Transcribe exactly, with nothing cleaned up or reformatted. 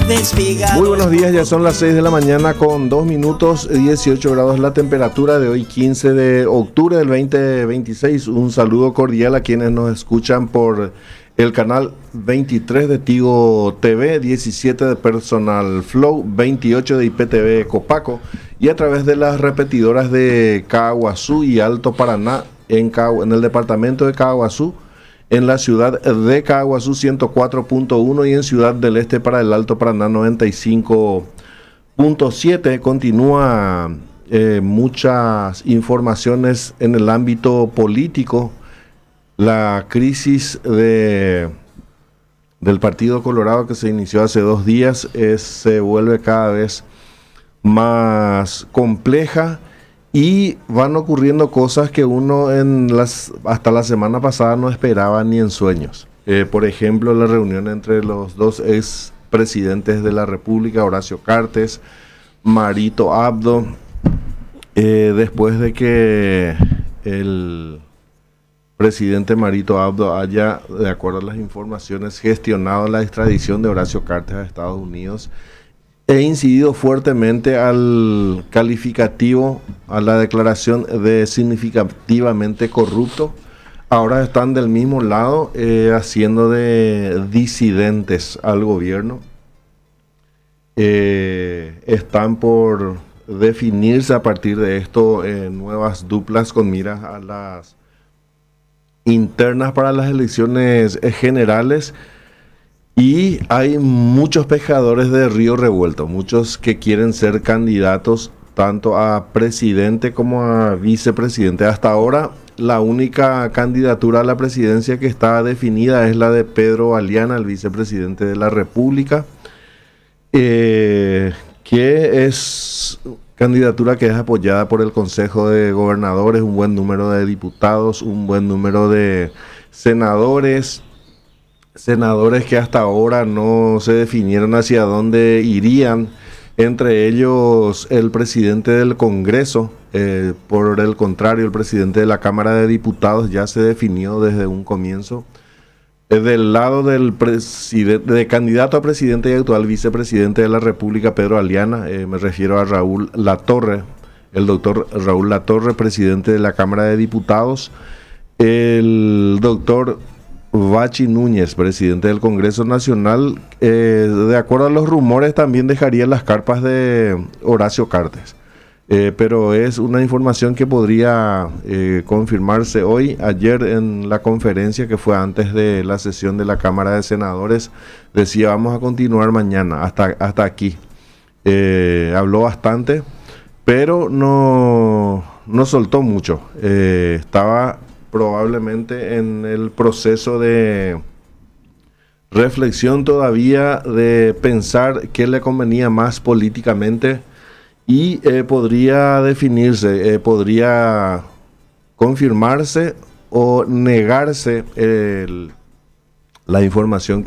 desvigados. Muy buenos días, ya son las seis de la mañana con dos minutos, dieciocho grados la temperatura de hoy, quince de octubre del veinte veintiséis. Un saludo cordial a quienes nos escuchan por el canal veintitrés de Tigo T V, diecisiete de Personal Flow, veintiocho de I P T V Copaco y a través de las repetidoras de Caguazú y Alto Paraná en, Cagu- en el departamento de Caguazú, en la ciudad de Caguazú ciento cuatro punto uno y en Ciudad del Este para el Alto Paraná noventa y cinco punto siete. Continúa eh, muchas informaciones en el ámbito político. La crisis de, del Partido Colorado que se inició hace dos días es, se vuelve cada vez más compleja y van ocurriendo cosas que uno en las, hasta la semana pasada no esperaba ni en sueños. Eh, por ejemplo, la reunión entre los dos ex presidentes de la República, Horacio Cartes, Marito Abdo, eh, después de que el presidente Marito Abdo haya, de acuerdo a las informaciones, gestionado la extradición de Horacio Cartes a Estados Unidos e incidido fuertemente al calificativo, a la declaración de significativamente corrupto. Ahora están del mismo lado eh, haciendo de disidentes al gobierno. Eh, están por definirse a partir de esto eh, nuevas duplas con miras a las internas para las elecciones generales y hay muchos pescadores de río revuelto, muchos que quieren ser candidatos tanto a presidente como a vicepresidente. Hasta ahora la única candidatura a la presidencia que está definida es la de Pedro Aliana, el vicepresidente de la República, eh, que es candidatura que es apoyada por el Consejo de Gobernadores, un buen número de diputados, un buen número de senadores, senadores que hasta ahora no se definieron hacia dónde irían, entre ellos el presidente del Congreso. Eh, por el contrario, el presidente de la Cámara de Diputados ya se definió desde un comienzo. Eh, del lado del presidente, de candidato a presidente y actual vicepresidente de la República, Pedro Aliana, eh, me refiero a Raúl Latorre, el doctor Raúl Latorre, presidente de la Cámara de Diputados, el doctor Bachi Núñez, presidente del Congreso Nacional, eh, de acuerdo a los rumores también dejaría las carpas de Horacio Cartes. Eh, pero es una información que podría eh, confirmarse hoy. Ayer en la conferencia que fue antes de la sesión de la Cámara de Senadores, decía vamos a continuar mañana, hasta, hasta aquí. Eh, habló bastante, pero no, no soltó mucho. Eh, estaba probablemente en el proceso de reflexión todavía, de pensar qué le convenía más políticamente. Y eh, podría definirse, eh, podría confirmarse o negarse el, la información